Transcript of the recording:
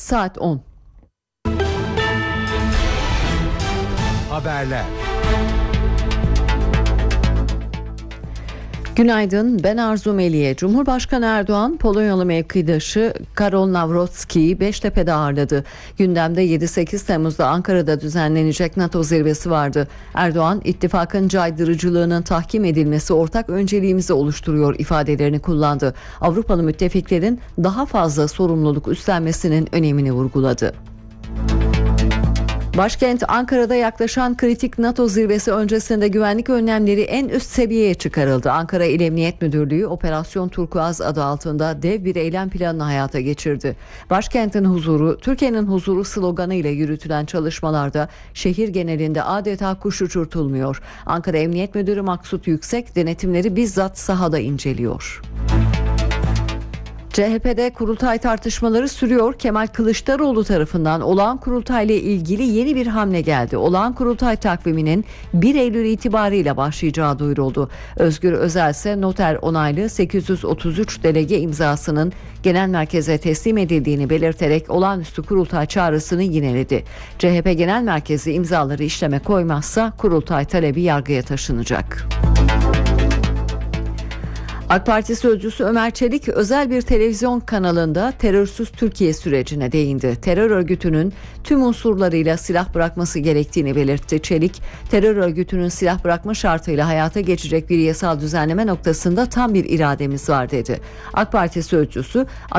saat 10. Haberler. Günaydın, ben Arzu Meliye. Cumhurbaşkanı Erdoğan, Polonyalı mevkidaşı Karol Nawrocki'yi Beştepe'de ağırladı. Gündemde 7-8 Temmuz'da Ankara'da düzenlenecek NATO zirvesi vardı. Erdoğan, ittifakın caydırıcılığının tahkim edilmesi ortak önceliğimizi oluşturuyor ifadelerini kullandı. Avrupalı müttefiklerin daha fazla sorumluluk üstlenmesinin önemini vurguladı. Başkent Ankara'da yaklaşan kritik NATO zirvesi öncesinde güvenlik önlemleri en üst seviyeye çıkarıldı. Ankara İl Emniyet Müdürlüğü Operasyon Turkuaz adı altında dev bir eylem planını hayata geçirdi. Başkentin huzuru, Türkiye'nin huzuru sloganı ile yürütülen çalışmalarda şehir genelinde adeta kuş uçurtulmuyor. Ankara Emniyet Müdürü Maksut Yüksek denetimleri bizzat sahada inceliyor. CHP'de kurultay tartışmaları sürüyor. Kemal Kılıçdaroğlu tarafından olağan kurultay ile ilgili yeni bir hamle geldi. Olağan kurultay takviminin 1 Eylül itibariyle başlayacağı duyuruldu. Özgür Özel ise noter onaylı 833 delege imzasının genel merkeze teslim edildiğini belirterek olağanüstü kurultay çağrısını yineledi. CHP Genel Merkezi imzaları işleme koymazsa kurultay talebi yargıya taşınacak. AK Parti sözcüsü Ömer Çelik özel bir televizyon kanalında terörsüz Türkiye sürecine değindi. Terör örgütünün tüm unsurlarıyla silah bırakması gerektiğini belirtti. Çelik, terör örgütünün silah bırakma şartıyla hayata geçecek bir yasal düzenleme noktasında tam bir irademiz var dedi. AK Parti sözcüsü